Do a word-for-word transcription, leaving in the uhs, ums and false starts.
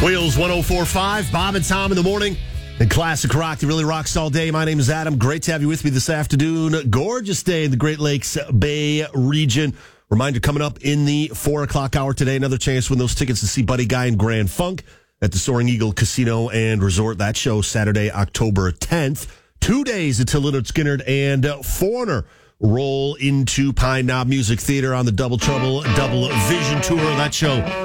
Wheels one oh four point five, Bob and Tom in the morning. And classic rock that really rocks all day. My name is Adam. Great to have you with me this afternoon. Gorgeous day in the Great Lakes Bay region. Reminder coming up in the four o'clock hour today. Another chance to win those tickets to see Buddy Guy and Grand Funk at the Soaring Eagle Casino and Resort. That show Saturday, October tenth. Two days until Lynyrd Skynyrd and Foreigner roll into Pine Knob Music Theater on the Double Trouble Double Vision Tour. That show